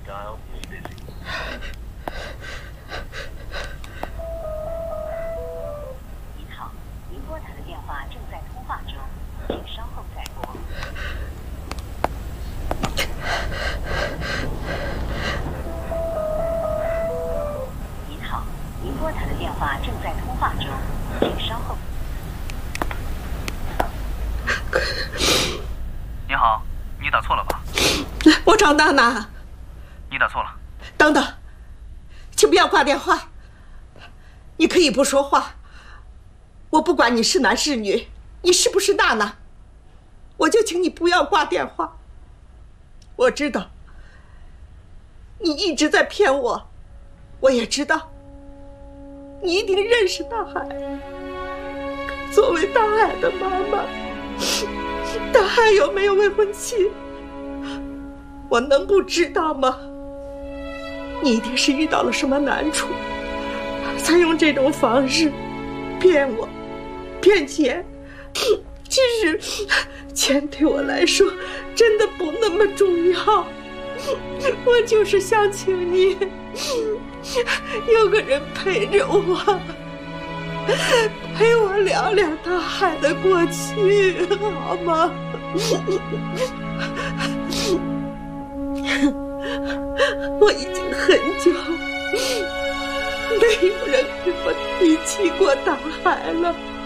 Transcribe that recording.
您好，您拨打的电话正在通话中，请稍后再拨。您好，您拨打的电话正在通话中，请稍后。 你好，你打错了吧？ 我找娜娜。 你打错了。 等等，请不要挂电话。你可以不说话，我不管你是男是女，你是不是娜娜，我就请你不要挂电话。我知道你一直在骗我，我也知道你一定认识大海。作为大海的妈妈，大海有没有未婚妻，我能不知道吗？你一定是遇到了什么难处，才用这种方式骗我，骗钱。其实钱对我来说真的不那么重要，我就是想请你有个人陪着我，陪我聊聊大海的过去，好吗？我已经很久没有人跟我提起过大海了。